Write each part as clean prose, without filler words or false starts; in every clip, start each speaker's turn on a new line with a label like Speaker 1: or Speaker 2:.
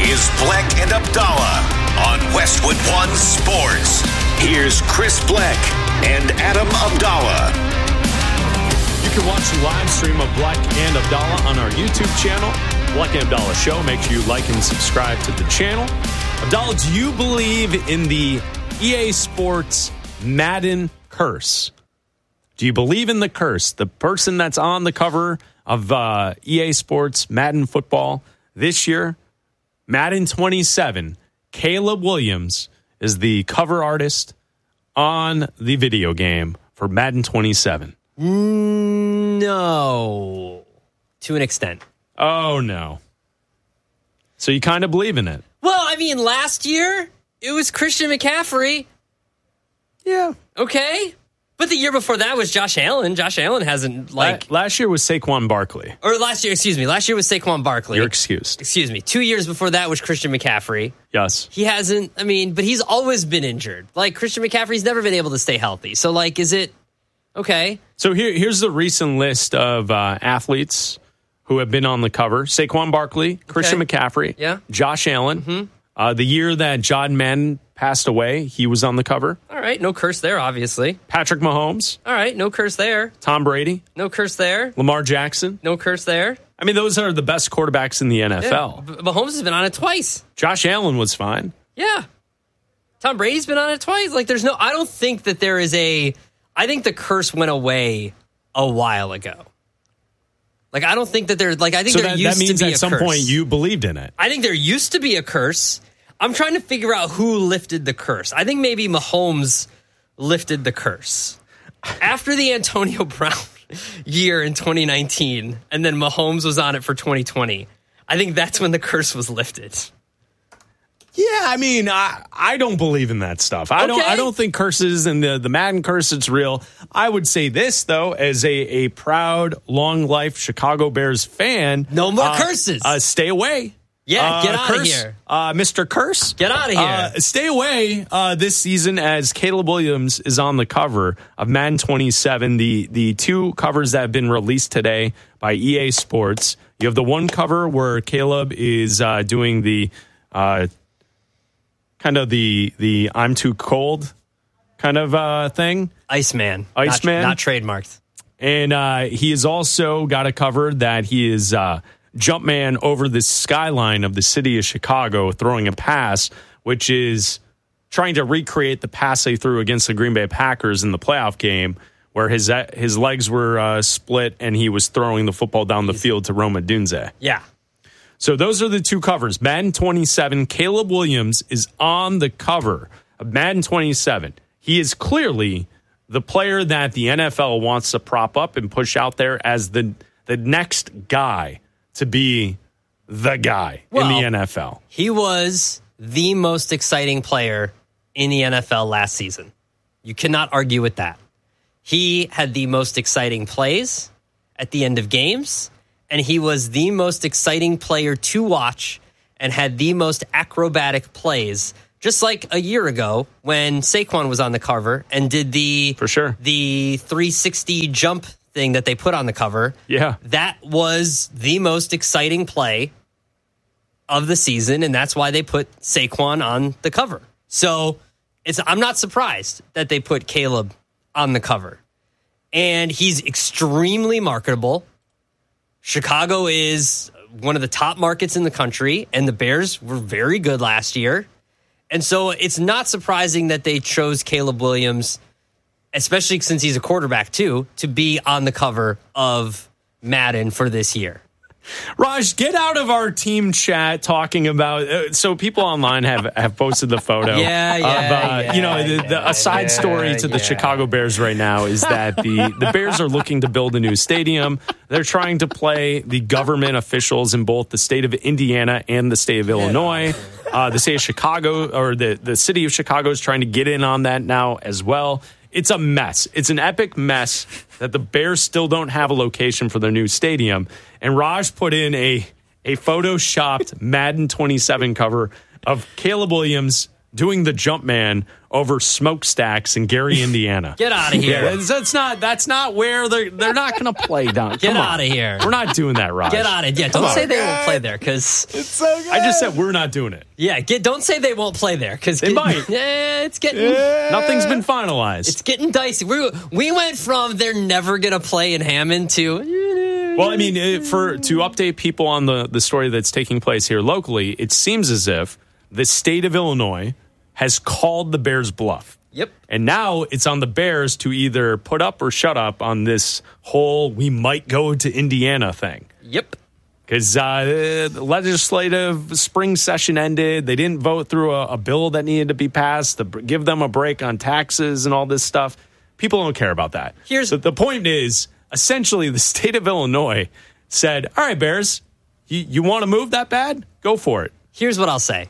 Speaker 1: is Bleck and Abdallah on Westwood One Sports. Here's Chris Bleck and Adam Abdallah.
Speaker 2: You can watch the live stream of Bleck and Abdallah on our YouTube channel, Bleck and Abdallah Show. Make sure you like and subscribe to the channel. Abdallah, do you believe in the EA Sports Madden curse? Do you believe in the curse? The person that's on the cover of EA Sports Madden football this year, Madden 27, Caleb Williams is the cover artist on the video game for Madden 27.
Speaker 3: No. To an extent.
Speaker 2: Oh, no. So you kind of believe in it?
Speaker 3: Well, I mean, last year, it was Christian McCaffrey.
Speaker 2: Yeah.
Speaker 3: Okay. But the year before that was Josh Allen. Josh Allen hasn't,
Speaker 2: Last year was Saquon Barkley.
Speaker 3: Or last year was Saquon Barkley.
Speaker 2: You're excused.
Speaker 3: Excuse me. 2 years before that was Christian McCaffrey.
Speaker 2: Yes.
Speaker 3: He hasn't, but he's always been injured. Christian McCaffrey's never been able to stay healthy. So, is it okay?
Speaker 2: So here's the recent list of athletes who have been on the cover. Saquon Barkley, Christian McCaffrey, Josh Allen. Mm-hmm. The year that John Madden passed away, he was on the cover.
Speaker 3: All right, no curse there, obviously.
Speaker 2: Patrick Mahomes.
Speaker 3: All right, no curse there.
Speaker 2: Tom Brady.
Speaker 3: No curse there.
Speaker 2: Lamar Jackson.
Speaker 3: No curse there.
Speaker 2: Those are the best quarterbacks in the NFL.
Speaker 3: Yeah. Mahomes has been on it twice.
Speaker 2: Josh Allen was fine.
Speaker 3: Yeah. Tom Brady's been on it twice. I don't think that there is I think the curse went away a while ago. I don't think that there, I think
Speaker 2: so
Speaker 3: there used to be a curse.
Speaker 2: That means at some point you believed in it.
Speaker 3: I think there used to be a curse. I'm trying to figure out who lifted the curse. I think maybe Mahomes lifted the curse. After the Antonio Brown year in 2019, and then Mahomes was on it for 2020, I think that's when the curse was lifted.
Speaker 2: Yeah, I don't believe in that stuff. I don't think curses and the Madden curse is real. I would say this, though, as a proud, long life Chicago Bears fan.
Speaker 3: No more curses.
Speaker 2: Stay away.
Speaker 3: Yeah, get out of here.
Speaker 2: Mr. Curse.
Speaker 3: Get out of here.
Speaker 2: Stay away this season as Caleb Williams is on the cover of Madden 27, the two covers that have been released today by EA Sports. You have the one cover where Caleb is doing the kind of the I'm too cold kind of thing.
Speaker 3: Iceman. Not trademarked.
Speaker 2: And he has also got a cover that he is Jumpman over the skyline of the city of Chicago throwing a pass, which is trying to recreate the pass they threw against the Green Bay Packers in the playoff game where his legs were split and he was throwing the football down the field to Rome Odunze.
Speaker 3: Yeah.
Speaker 2: So those are the two covers. Madden 27, Caleb Williams is on the cover of Madden 27. He is clearly the player that the NFL wants to prop up and push out there as the next guy to be the guy in the NFL.
Speaker 3: He was the most exciting player in the NFL last season. You cannot argue with that. He had the most exciting plays at the end of games, and he was the most exciting player to watch and had the most acrobatic plays, just like a year ago when Saquon was on the cover and did the 360 jump thing that they put on the cover.
Speaker 2: Yeah.
Speaker 3: That was the most exciting play of the season, and that's why they put Saquon on the cover. So I'm not surprised that they put Caleb on the cover. And he's extremely marketable. Chicago is one of the top markets in the country, and the Bears were very good last year. And so it's not surprising that they chose Caleb Williams, especially since he's a quarterback, too, to be on the cover of Madden for this year.
Speaker 2: Raj, get out of our team chat talking about. So people online have posted the photo. A side story to the Chicago Bears right now is that the Bears are looking to build a new stadium. They're trying to play the government officials in both the state of Indiana and the state of Illinois. The state of Chicago, or the city of Chicago, is trying to get in on that now as well. It's a mess. It's an epic mess that the Bears still don't have a location for their new stadium. And Raj put in a photoshopped Madden 27 cover of Caleb Williams doing the jump man over smokestacks in Gary, Indiana.
Speaker 3: Get out of here.
Speaker 2: Yeah, that's not where they're not going to play down.
Speaker 3: Get out of here.
Speaker 2: We're not doing that, Raj.
Speaker 3: Get out of here. Don't say they won't play there because
Speaker 4: it's so good.
Speaker 2: I just said we're not doing it.
Speaker 3: Yeah, don't say they won't play there because
Speaker 2: they might.
Speaker 3: It's getting
Speaker 2: nothing's been finalized.
Speaker 3: It's getting dicey. We went from they're never going to play in Hammond to
Speaker 2: well, I mean, to update people on the story that's taking place here locally, it seems as if the state of Illinois has called the Bears bluff.
Speaker 3: Yep.
Speaker 2: And now it's on the Bears to either put up or shut up on this whole we might go to Indiana thing.
Speaker 3: Yep.
Speaker 2: Because the legislative spring session ended. They didn't vote through a bill that needed to be passed to give them a break on taxes and all this stuff. People don't care about that. The point is, essentially, the state of Illinois said, all right, Bears, you want to move that bad? Go for it.
Speaker 3: Here's what I'll say.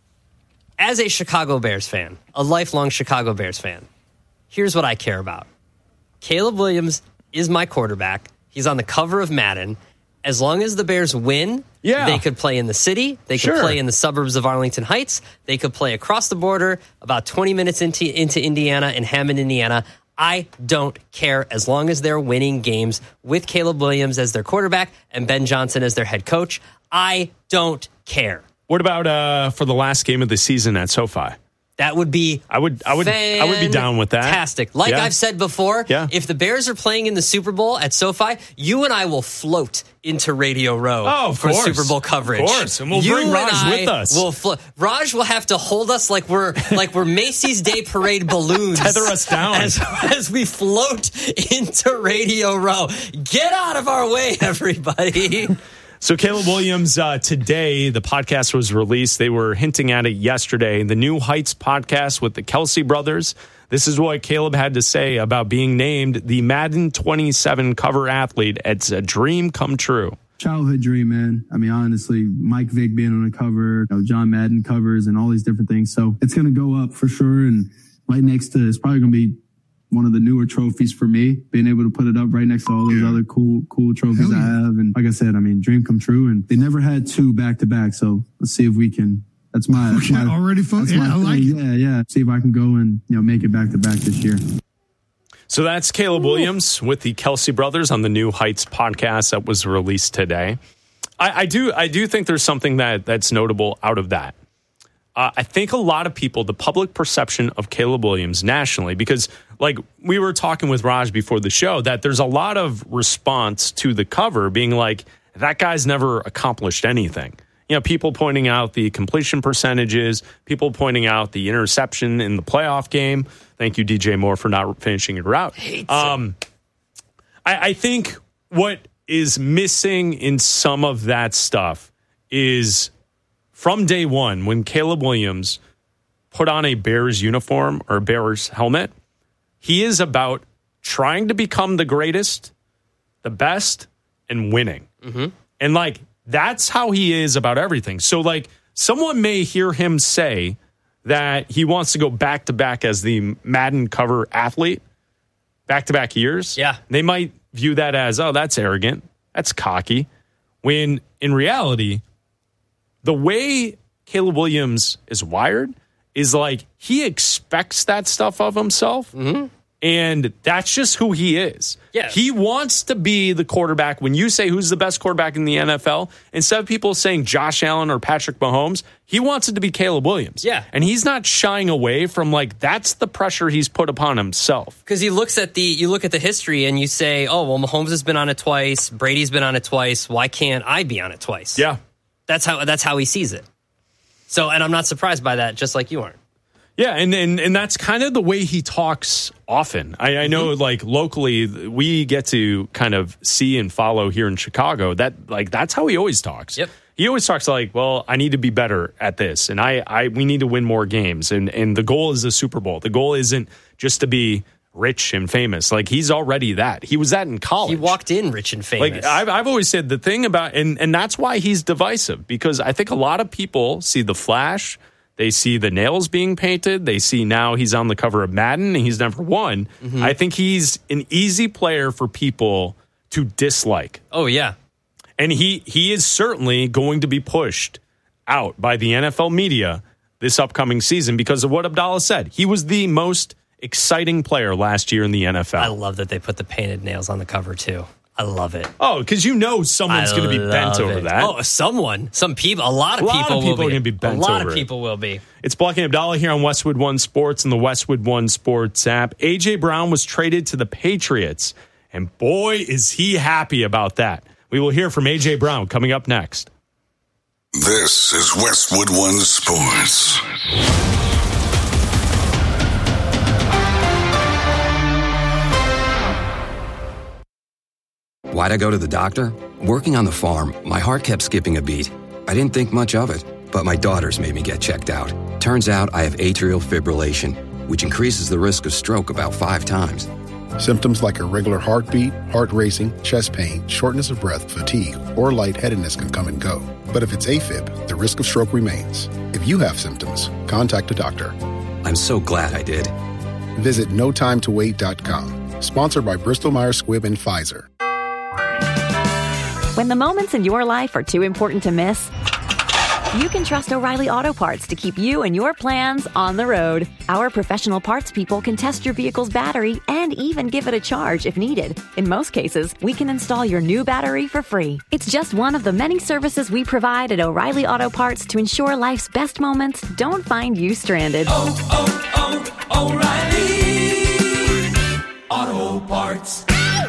Speaker 3: As a Chicago Bears fan, a lifelong Chicago Bears fan, here's what I care about. Caleb Williams is my quarterback. He's on the cover of Madden. As long as the Bears win, they could play in the city. They could play in the suburbs of Arlington Heights. They could play across the border, about 20 minutes into Indiana, in Hammond, Indiana. I don't care as long as they're winning games with Caleb Williams as their quarterback and Ben Johnson as their head coach. I don't care.
Speaker 2: What about for the last game of the season at SoFi?
Speaker 3: That would be
Speaker 2: I would be down with that.
Speaker 3: Fantastic. Like I've said before, if the Bears are playing in the Super Bowl at SoFi, you and I will float into Radio Row for Super Bowl coverage.
Speaker 2: Of course, and we'll bring Raj with us.
Speaker 3: Raj will have to hold us like we're Macy's Day Parade balloons.
Speaker 2: Tether us down
Speaker 3: as we float into Radio Row. Get out of our way, everybody.
Speaker 2: So Caleb Williams, today, the podcast was released. They were hinting at it yesterday. The New Heights podcast with the Kelsey brothers. This is what Caleb had to say about being named the Madden 27 cover athlete. It's a dream come true.
Speaker 5: Childhood dream, man. I mean, honestly, Mike Vick being on the cover, John Madden covers and all these different things. So it's going to go up for sure. And right next to, it's probably going to be one of the newer trophies for me, being able to put it up right next to all those other cool trophies I have. And like I said, I mean, dream come true. And they never had two back to back. So let's see if we can. That's my
Speaker 4: already fun. Yeah, I like it.
Speaker 5: Yeah. See if I can go and make it back to back this year.
Speaker 2: So that's Caleb Williams with the Kelsey brothers on the New Heights podcast that was released today. I do think there's something that's notable out of that. I think a lot of people, the public perception of Caleb Williams nationally, because like we were talking with Raj before the show, that there's a lot of response to the cover being like, that guy's never accomplished anything. People pointing out the completion percentages, people pointing out the interception in the playoff game. Thank you, DJ Moore, for not finishing your route. I think what is missing in some of that stuff is from day one, when Caleb Williams put on a Bears uniform or a Bears helmet, he is about trying to become the greatest, the best, and winning. Mm-hmm. And that's how he is about everything. So someone may hear him say that he wants to go back to back as the Madden cover athlete, back to back years.
Speaker 3: Yeah.
Speaker 2: They might view that as, oh, that's arrogant. That's cocky. When in reality, the way Caleb Williams is wired is he expects that stuff of himself. Mm-hmm. And that's just who he is.
Speaker 3: Yeah.
Speaker 2: He wants to be the quarterback. When you say who's the best quarterback in the NFL, instead of people saying Josh Allen or Patrick Mahomes, he wants it to be Caleb Williams.
Speaker 3: Yeah.
Speaker 2: And he's not shying away from that's the pressure he's put upon himself.
Speaker 3: Because you look at the history and you say, oh, well, Mahomes has been on it twice. Brady's been on it twice. Why can't I be on it twice?
Speaker 2: Yeah.
Speaker 3: That's how he sees it. So, and I'm not surprised by that, just like you aren't.
Speaker 2: Yeah, and that's kind of the way he talks often. I know, locally, we get to kind of see and follow here in Chicago that, that's how he always talks.
Speaker 3: Yep.
Speaker 2: He always talks well, I need to be better at this, and we need to win more games, and the goal is the Super Bowl. The goal isn't just to be rich and famous. He's already that. He was that in college.
Speaker 3: He walked in rich and famous.
Speaker 2: I've always said the thing about, and that's why he's divisive, because I think a lot of people see the flash. They see the nails being painted. They see now he's on the cover of Madden and he's number one. Mm-hmm. I think he's an easy player for people to dislike.
Speaker 3: Oh, yeah.
Speaker 2: And he is certainly going to be pushed out by the NFL media this upcoming season because of what Abdallah said. He was the most exciting player last year in the NFL.
Speaker 3: I love that they put the painted nails on the cover, too. I love it.
Speaker 2: Oh, because someone's going to be bent over that.
Speaker 3: Oh, some people, a lot of people
Speaker 2: are going to be bent over it.
Speaker 3: A lot of people will be.
Speaker 2: It's Bleck and Abdallah here on Westwood One Sports and the Westwood One Sports app. A.J. Brown was traded to the Patriots, and boy, is he happy about that. We will hear from A.J. Brown coming up next.
Speaker 1: This is Westwood One Sports.
Speaker 6: Why'd I go to the doctor? Working on the farm, my heart kept skipping a beat. I didn't think much of it, but my daughters made me get checked out. Turns out I have atrial fibrillation, which increases the risk of stroke about 5 times.
Speaker 7: Symptoms like irregular heartbeat, heart racing, chest pain, shortness of breath, fatigue, or lightheadedness can come and go. But if it's AFib, the risk of stroke remains. If you have symptoms, contact a doctor.
Speaker 6: I'm so glad I did.
Speaker 7: Visit notimetowait.com. Sponsored by Bristol-Myers Squibb and Pfizer.
Speaker 8: When the moments in your life are too important to miss, you can trust O'Reilly Auto Parts to keep you and your plans on the road. Our professional parts people can test your vehicle's battery and even give it a charge if needed. In most cases, we can install your new battery for free. It's just one of the many services we provide at O'Reilly Auto Parts to ensure life's best moments don't find you stranded.
Speaker 9: O'Reilly Auto Parts.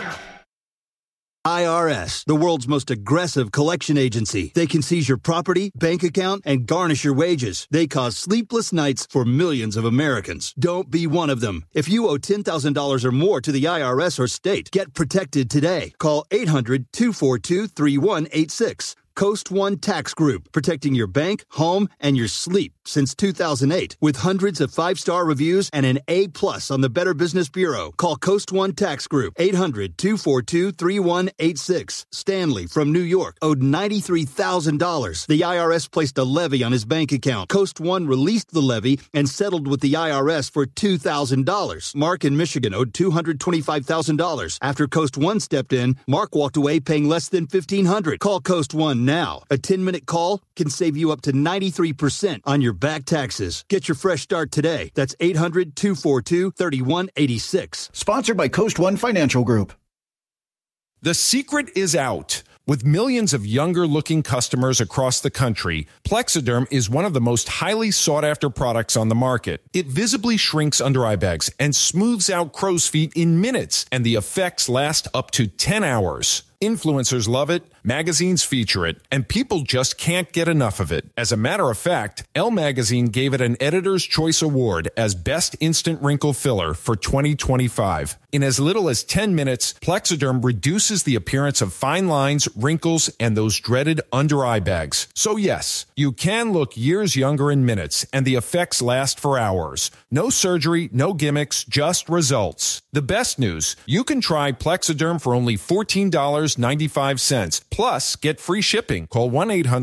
Speaker 10: IRS, the world's most aggressive collection agency. They can seize your property, bank account, and garnish your wages. They cause sleepless nights for millions of Americans. Don't be one of them. If you owe $10,000 or more to the IRS or state, get protected today. Call 800-242-3186. Coast One Tax Group, protecting your bank, home, and your sleep since 2008. With hundreds of 5-star reviews and an A+ on the Better Business Bureau. Call Coast One Tax Group, 800-242-3186. Stanley from New York owed $93,000. The IRS placed a levy on his bank account. Coast One released the levy and settled with the IRS for $2,000. Mark in Michigan owed $225,000. After Coast One stepped in, Mark walked away paying less than $1,500. Call Coast One now. A 10-minute call can save you up to 93% on your back taxes. Get your fresh start today. That's 800-242-3186.
Speaker 11: Sponsored by Coast One Financial Group.
Speaker 12: The secret is out. With millions of younger-looking customers across the country, Plexiderm is one of the most highly sought-after products on the market. It visibly shrinks under-eye bags and smooths out crow's feet in minutes, and the effects last up to 10 hours. Influencers love it, magazines feature it, and people just can't get enough of it. As a matter of fact, Elle Magazine gave it an Editor's Choice Award as Best Instant Wrinkle Filler for 2025. In as little as 10 minutes, Plexiderm reduces the appearance of fine lines, wrinkles, and those dreaded under-eye bags. So yes, you can look years younger in minutes, and the effects last for hours. No surgery, no gimmicks, just results. The best news, you can try Plexiderm for only $14.95. Plus, get free shipping. Call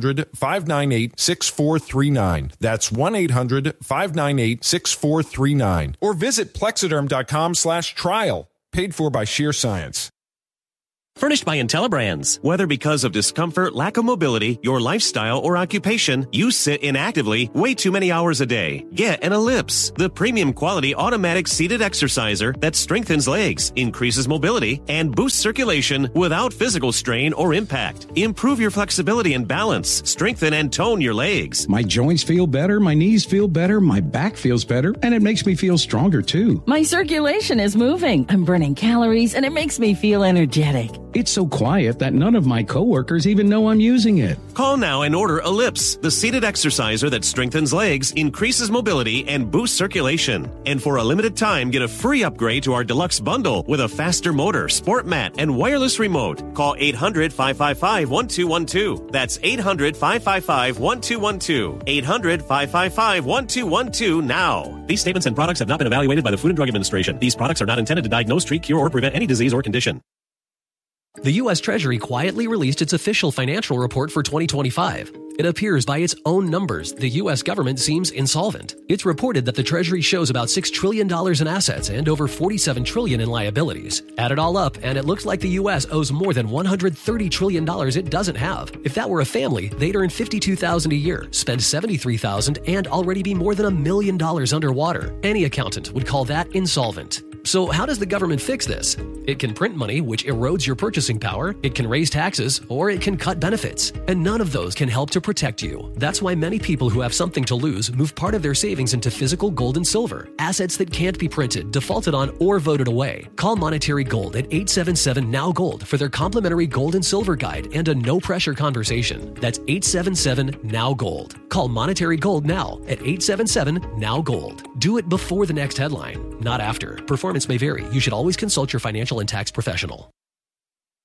Speaker 12: 1-800-598-6439. That's 1-800-598-6439. Or visit Plexiderm.com/trial. Paid for by Sheer Science.
Speaker 13: Furnished by IntelliBrands. Whether because of discomfort, lack of mobility, your lifestyle, or occupation, you sit inactively way too many hours a day. Get an Ellipse, the premium quality automatic seated exerciser that strengthens legs, increases mobility, and boosts circulation without physical strain or impact. Improve your flexibility and balance. Strengthen and tone your legs.
Speaker 14: My joints feel better, my knees feel better, my back feels better, and it makes me feel stronger too.
Speaker 15: My circulation is moving. I'm burning calories, and it makes me feel energetic.
Speaker 14: It's so quiet that none of my coworkers even know I'm using it.
Speaker 13: Call now and order Ellipse, the seated exerciser that strengthens legs, increases mobility, and boosts circulation. And for a limited time, get a free upgrade to our deluxe bundle with a faster motor, sport mat, and wireless remote. Call 800-555-1212. That's 800-555-1212. 800-555-1212 now. These statements and products have not been evaluated by the Food and Drug Administration. These products are not intended to diagnose, treat, cure, or prevent any disease or condition.
Speaker 9: The U.S. Treasury quietly released its official financial report for 2025. It appears by its own numbers, the U.S. government seems insolvent. It's reported that the Treasury shows about $6 trillion in assets and over $47 trillion in liabilities. Add it all up, and it looks like the U.S. owes more than $130 trillion it doesn't have. If that were a family, they'd earn $52,000 a year, spend $73,000, and already be more than $1 million underwater. Any accountant would call that insolvent. So how does the government fix this? It can print money, which erodes your purchasing power, it can raise taxes, or it can cut benefits. And none of those can help to protect you. That's why many people who have something to lose move part of their savings into physical gold and silver, assets that can't be printed, defaulted on, or voted away. Call Monetary Gold at 877-NOW-GOLD for their complimentary gold and silver guide and a no-pressure conversation. That's 877-NOW-GOLD. Call Monetary Gold now at 877-NOW-GOLD. Do it before the next headline, not after. Performance may vary. You should always consult your financial and tax professional.